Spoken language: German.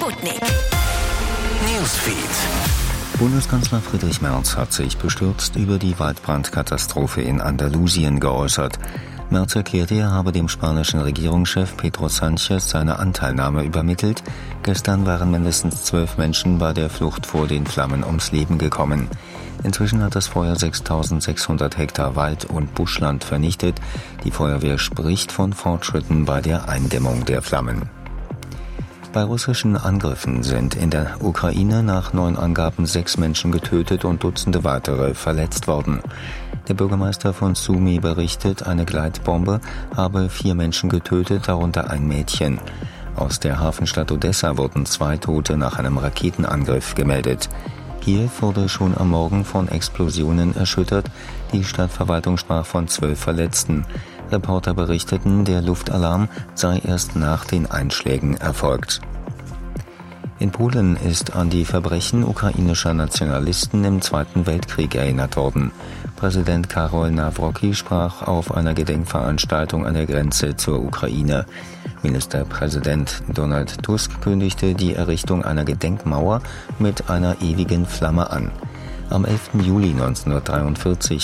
Sputnik. Newsfeed. Bundeskanzler Friedrich Merz hat sich bestürzt über die Waldbrandkatastrophe in Andalusien geäußert. Merz erklärte, er habe dem spanischen Regierungschef Pedro Sánchez seine Anteilnahme übermittelt. Gestern waren mindestens 12 Menschen bei der Flucht vor den Flammen ums Leben gekommen. Inzwischen hat das Feuer 6.600 Hektar Wald- und Buschland vernichtet. Die Feuerwehr spricht von Fortschritten bei der Eindämmung der Flammen. Bei russischen Angriffen sind in der Ukraine nach neuen Angaben 6 Menschen getötet und Dutzende weitere verletzt worden. Der Bürgermeister von Sumy berichtet, eine Gleitbombe habe 4 Menschen getötet, darunter ein Mädchen. Aus der Hafenstadt Odessa wurden 2 Tote nach einem Raketenangriff gemeldet. Kiew wurde schon am Morgen von Explosionen erschüttert. Die Stadtverwaltung sprach von 12 Verletzten. Reporter berichteten, der Luftalarm sei erst nach den Einschlägen erfolgt. In Polen ist an die Verbrechen ukrainischer Nationalisten im Zweiten Weltkrieg erinnert worden. Präsident Karol Nawrocki sprach auf einer Gedenkveranstaltung an der Grenze zur Ukraine. Ministerpräsident Donald Tusk kündigte die Errichtung einer Gedenkmauer mit einer ewigen Flamme an. Am 11. Juli 1943